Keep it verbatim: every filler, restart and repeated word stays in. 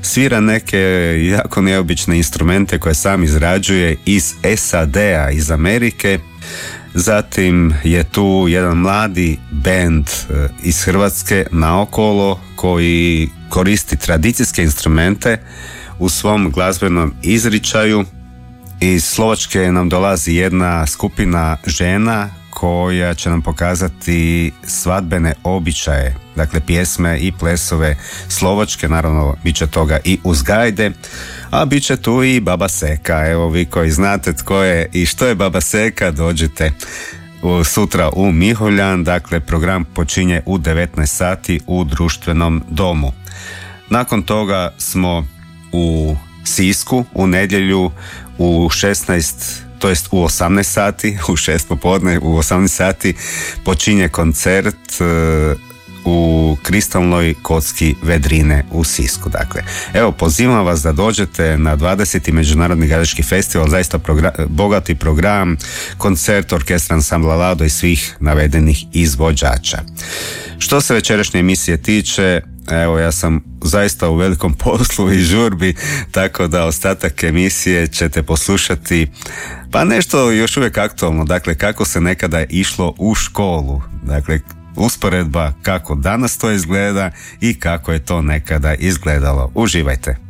svira neke jako neobične instrumente koje sam izrađuje iz S A D-a, iz Amerike. Zatim je tu jedan mladi bend iz Hrvatske naokolo koji koristi tradicijske instrumente u svom glazbenom izričaju. Iz Slovačke nam dolazi jedna skupina žena koja će nam pokazati svadbene običaje, dakle pjesme i plesove slovačke, naravno bit će toga i uzgajde, a bit će tu i Baba Seka. Evo, vi koji znate tko je i što je Baba Seka, dođite u, sutra u Miholjan, dakle program počinje u devetnaest sati u društvenom domu. Nakon toga smo u Sisku u nedjelju u šesnaest, to jest u osamnaest sati, u šest popodne, u osamnaest sati počinje koncert u Kristalnoj kocki Vedrine u Sisku. Dakle, evo, pozivam vas da dođete na dvadeseti Međunarodni galerijski festival, zaista program, bogati program, koncert orkestra Ansambla Lado i svih navedenih izvođača. Što se večerašnje emisije tiče, evo, ja sam zaista u velikom poslu i žurbi, tako da ostatak emisije ćete poslušati pa nešto još uvijek aktualno, dakle kako se nekada išlo u školu, dakle usporedba kako danas to izgleda i kako je to nekada izgledalo. Uživajte.